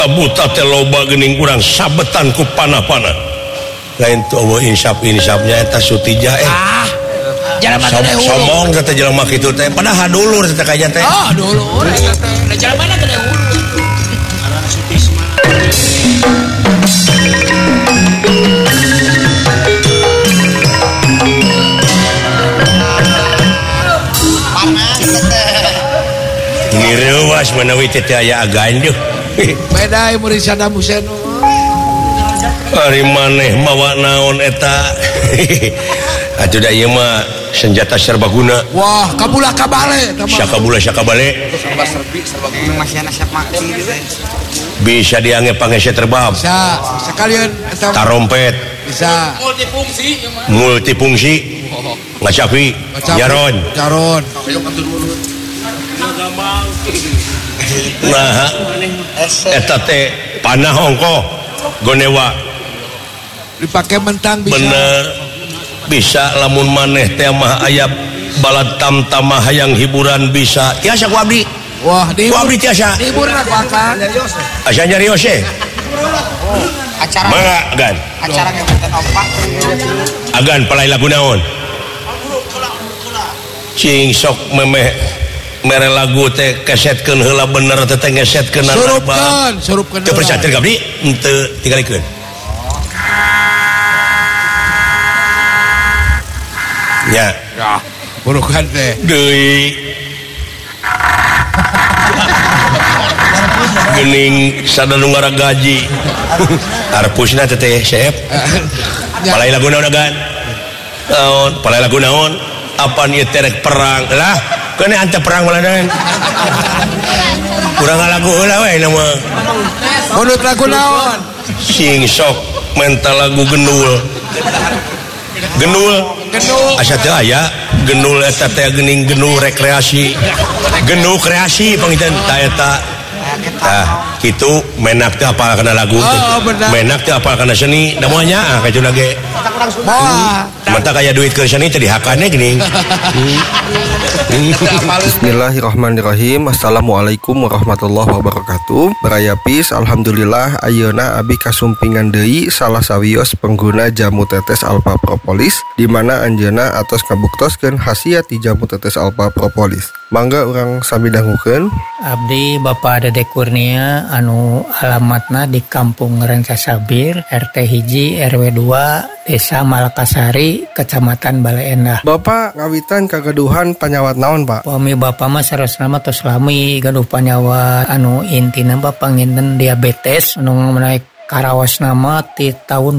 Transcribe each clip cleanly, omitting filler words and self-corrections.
buta teh loba geuning urang sabetan ku panah-panah lain tuh insapnya eta sutija jelema teh sombong teh jelema kitu teh padahal dulur teh kaja teh dulur eta teh jelema teh gede hulu arana sutisma ngireuwas menawi teh aya agandeuh beda murid Saddam Hussein ari maneh mawa naon eta atuh da ieu mah senjata serbaguna wah kabula kabale syakabula syakabale serba serbi serbaguna masih ana siap mati bisa dianggap pangeset terbab bisa sekalian eta tarompet bisa multifungsi ngacapi jaron nah eta teh panah hongko gonewa dipake mentang bisa bener bisa lamun maneh teh mah aya balad tamtamah hayang hiburan bisa tiasa ku abdi wah ku abdi tiasa hiburan aku akan asa nyarios acara mangga agan acara ngebetan opak agan palai lagu naon cing sok memeh mere lagu teh kesetkeun heula bener teh ngesetkeun surupkeun teu percaya teh abdi teu tinggalikeun ya burukan teh deui geuning sadanu ngaragaji arpusna teh chef palai lagu naon agan naon palai lagu naon apa ieu terek perang lah kene ante perang maladan kurang lagu heula we nama menurut lagu naon sing sok mental lagu genul asa teh aya genul eta teh geuning genul rekreasi genul kreasi pangitan ta eta tah kitu menak teh apal kana lagu menak teh apal kana seni da moal nya ka cenah ge mantap aya duit ke seni teh dihakane geuning Bismillahirrahmanirrahim. Assalamualaikum warahmatullahi wabarakatuh. Barayapis, alhamdulillah ayeuna abi kasumpingan deui salah sawios pengguna jamu tetes alpha propolis di mana anjeunna atos kabuktoskeun khasiat ti jamu tetes alpha propolis. Mangga urang sami dangukeun. Abdi Bapak Dede Kurnia anu alamatna di Kampung Rancasabir RT hiji RW 2 Desa Malakasari Kecamatan Bale Endah. Bapak ngawitan kagaduhan panyawat naon Pak? Pami Bapak mah sarosna tos lami gaduh panyawat anu intina Bapak nginten diabetes anu menaik karawas nama di tahun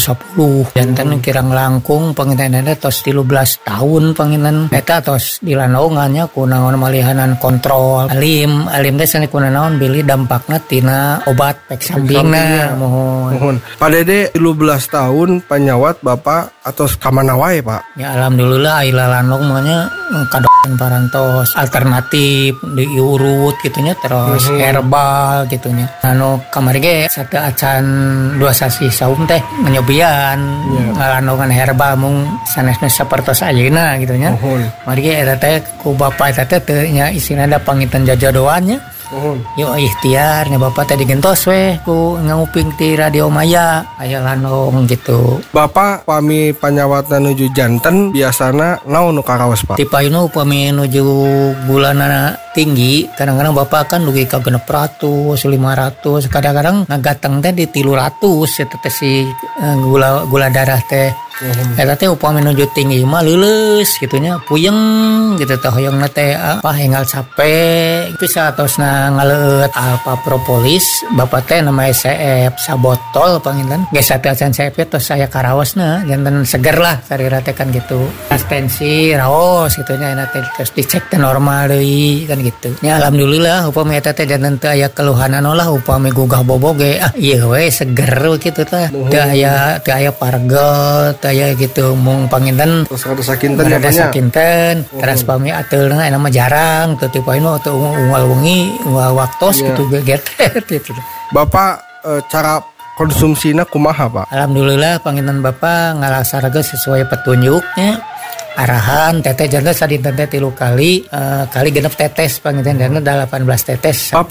2010 jantan kirang langkung pangintenana tos 13 tahun panginten eta tos dilanongannya kunaon malihanan kontrol alim teh sani kunaon bili dampakna tina obat pek sambingna mohon Pak Dede 13 tahun panyawat Bapak atos kamana wae Pak? Ya alhamdulillah ila lanong manya kadokan parantos alternatif diurut gitunya terus herbal gitunya anu kamari ge sada acan dua sasi saum teh nyobian ngalanongan herbal mung sanesna sapertos ayeuna gitunya mari ge eta teh ku Bapak eta teh teu nya isina da pangitan jajodoannya yuk ikhtiar nya Bapak teh digentos we ku nguping ti Radio Maya aya lanong gitu. Bapak pami panyawatna nuju janten biasana naon nu karaos Pak? Ti payuna upami nuju gulana tinggi kadang-kadang Bapak kan dugi ka 600 500 kadang-kadang ngagateng teh di 300 eta teh si gula darah teh eta teh upami nuju tinggi mah leuleus gitunya puyeng gitu teh hoyongna teh apa enggal capek bisa atosna ngaleut alpha propolis Bapak teh nama SCF sabotol panginten geus sateacan CF tos saya karaosna janten seger lah sarira teh kan gitu tensi raos gitunya enak teh terus dicek teh normal deui kan gitu nya alhamdulillah upami eta teh janten teu aya keluhanan lah upami gugah boboge ieu we seger kitu teh teu aya pargel aya gitu mung panginten terus ada sakinten terus pami ateulna nama jarang teu tipoino teu unggal wengi unggal waktos gitu geget gitu. Bapak cara konsumsina kumaha Pak? Alhamdulillah panginten Bapak ngalaksanakeun sesuai petunjuknya arahan teteh janda sadinten teh 3 kali genep tetes panginten dana 18 tetes.